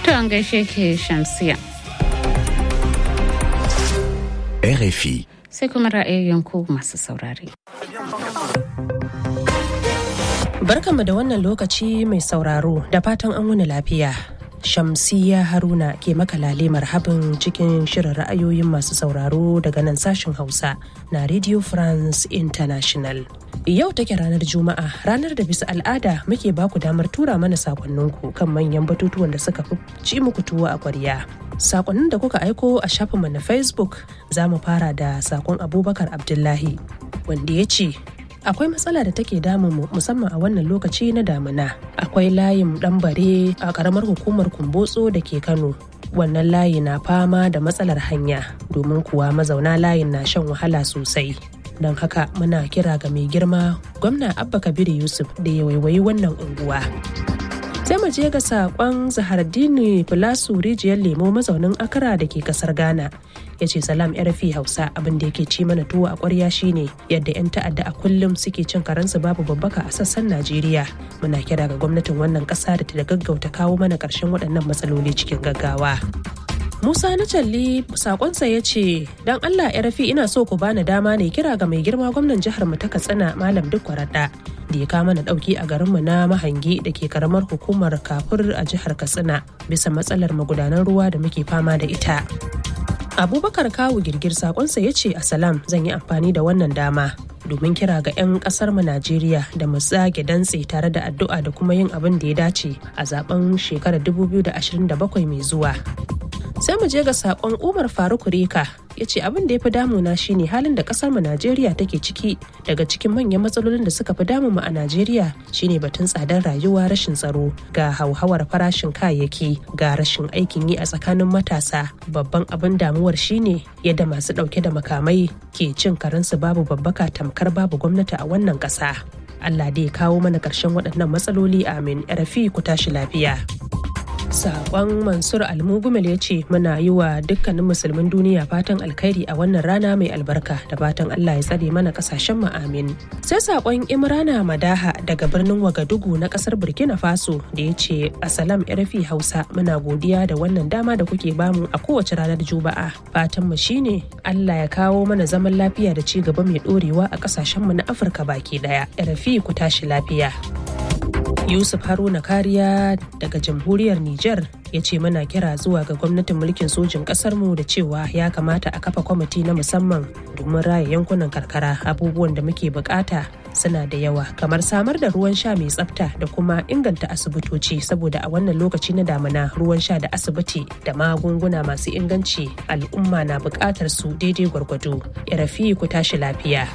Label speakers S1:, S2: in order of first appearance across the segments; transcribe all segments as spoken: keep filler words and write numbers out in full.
S1: To an gaishe ke Shamsiya.
S2: R F I.
S1: Sai kuma ra'ayoyin ku masu saurare.
S3: Barkanmu da wannan lokaci mai sauraro da fatan an wuni lafiya. Shamsiya Haruna ke maka lale marhabin cikin shirin ra'ayoyin masu sauraro daga nan sashen Hausa na Radio France International. Yau take ranar Juma'a, ranar da bisa al'ada muke baku damar tura mana sakonninku kan manyan batutuwan da suka fi ci muku tuwo a ƙwarya. Sakonnin da kuka aiko a shafinmu na Facebook za mu fara da sakon Abubakar Abdullahi wanda ya ce, akwai matsala da take damun mu musamman a wannan lokaci na damina. Akwai layin dan bare a karamar hukumar Kumbotso da ke Kano. Wannan layi na fama da matsalar hanya domin kuwa mazauna layin na shan wahala sosai. Don haka muna kira ga mai girma gwamna Abba Kabir Yusuf da ya waiwayi wannan unguwa. Sai mu je ga sakon Zahardini Filasu Rijiyar Lemo mazaunin Accra da ke kasar Ghana. Ya ce salam R F I Hausa, abin da yake ci mana tuwo a ƙwarya shine yadda 'yan ta'adda a kullum suke cin karansu babu babbaka a sassan Najeriya. Muna kira ga gwamnatin wannan ƙasa da ta gaggauta kawo mana ƙarshen waɗannan matsaloli cikin gaggawa. Musa na Calli sakonsa ya ce, don Allah R F I ina so ku bani dama ne kira ga mai girma gwamnan jihar mu ta Katsina Malam Dikko Radda da ya kama na dauki a garinmu na Mahangi da ke karamar hukumar Kafur a jihar Katsina bisa matsalar magudanan ruwa da muke fama da ita. Abubakar Kawu Girgir sakonsa ya ce, Assalam, zan yi amfani da wannan dama domin kira ga 'yan kasar mu Najeriya da mu tsage dantse tare da addu'a da kuma yin abin da ya dace a zaben shekarar dubu biyu da ashirin da bakwai mai zuwa. Sai mu je ga sakon Umar Faruk Reka, ya ce abin da ya fi damuna shine halin da kasar mu Najeriya take ciki. Daga cikin manyan matsalolin da suka fi damu mu a Najeriya shine batun tsadar rayuwa, rashin tsaro, ga hauhawar farashin kayayyaki, ga rashin aikin yi a tsakanin matasa. Babban abin damuwar shine yadda masu dauke da makamai ke cin karensu babu babbaka tamkar babu gwamnati a wannan kasa. Allah dai kawo mana karshen waɗannan matsaloli, amin. R F I ku tashi lafiya. Sakon Mansur Almugumel ya ce muna yi wa dukkanin musulmin duniya fatan alkhairi a wannan rana mai albarka da fatan Allah ya tsare mana kasashen mu, amin. Sai sakon Imrana Madaha daga birnin Wagadugu na kasar Burkina Faso da ya ce Assalam R F I Hausa, muna godiya da wannan dama da kuke bamu a kowace ranar Juma'a. Fatan mu shine Allah ya kawo mana zaman lafiya da ci gaba mai dorewa a kasashen mu na Afirka baki daya. R F I ku tashi lafiya. Yusuf Haruna Kariya daga jamhuriyar Nijar ya ce muna kira zuwa ga gwamnatin mulkin sojin ƙasarmu da cewa ya kamata a kafa kwamiti na musamman domin raya yankunan karkara. Abubuwan da muke bukata suna da yawa, kamar samar da ruwan sha mai tsafta da kuma inganta asibitoci, saboda a wannan lokaci na damina ruwan sha da asibiti da magunguna masu inganci al'umma na bukatar su daidai gwargwado. R F I ku tashi lafiya.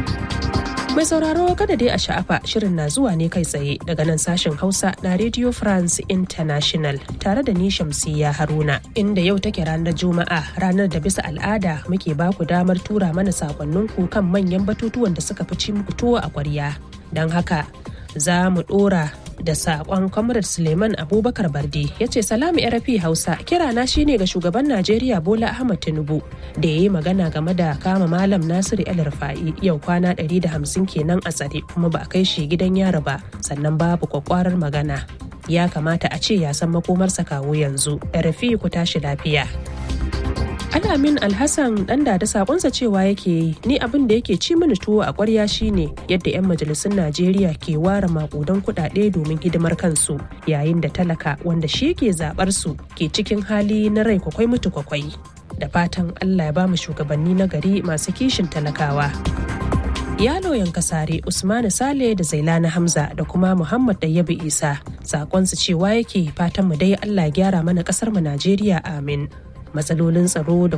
S3: Mai sauraro kada dai a sha'afa, shirin na zuwa ne kai tsaye daga nan sashen Hausa na Radio France International tare da ni Shamsiya Haruna, inda yau take ranar Juma'a, ranar da bisa al'ada muke baku damar tura mana sakonninku kan manyan batutuwan da suka fi ci muku tuwo a ƙwarya. Don haka za mu ɗora da saƙon Comrade Suleiman Abubakar Barde, ya ce salami R F I Hausa, kirana shine ga shugaban Najeriya Bola Ahmed Tinubu da ya yi magana game da kama Malam Nasiru El Rufa'i. Yau kwana ɗari da hamsin kenan a tsare kuma ba a kai shi gidan yari ba, sannan babu kwakwarar magana. Ya kamata a ce ya san makomarsa kawo yanzu. R F I ku tashi lafiya. Alamin Alhassan dan da sakonsa cewa yake ni abin da yake ci mini tuwo a ƙwarya shine yadda 'yan majalisun Najeriya ke ware makudan kuɗaɗe domin hidimar kansu, yayin da talaka wanda shi ke zaɓar su ke cikin hali na rai kwakwai mutu kwakwai. Da fatan Allah ya ba mu shugabanni na gari masu kishin talakawa. Yalo Yankasare, Usmanu Sale da Zailana Hamza da kuma Muhammad Dayyabu Isa sakonsu cewa yake fatan mu dai Allah ya gyara mana ƙasar mu Najeriya, amin. Matsalolin tsaro da